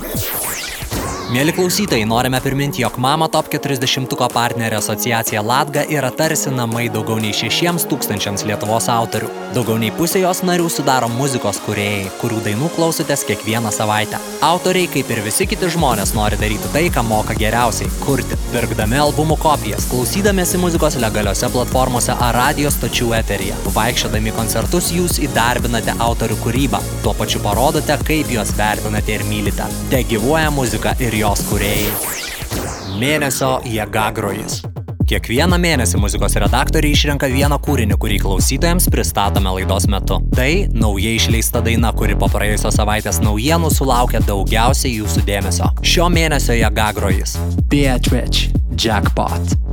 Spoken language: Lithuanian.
Mieli klausytojai, norime priminti, jog Mama Top 40 partnerė asociacija Latga yra tarsi namai daugiau nei 6,000 Lietuvos autorių. Daugiau nei pusė jos narių sudaro muzikos kūrėjai, kurių dainų klausotės kiekvieną savaitę. Autoriai, kaip ir visi kiti žmonės, nori daryti tai, ką moka geriausiai – kurti. Pirkdami albumų kopijas, klausydamiesi muzikos legaliose platformose ar radijo stočių eteryje, vaikščiodami koncertus jūs įdarbinate autorių kūrybą, tuo pačiu parodote, kaip juos vertinate ir mylite. Te gyvuoja muzika ir jos kūrėjai. Mėnesio jėgagrojis. Kiekvieną mėnesį muzikos redaktoriai išrenka vieną kūrinį, kurį klausytojams pristatome laidos metu. Tai naujai išleista daina, kuri po praėjusios savaitės naujienų sulaukė daugiausiai jūsų dėmesio. Šio mėnesio jėgagrojis. Beatrice Jackpot.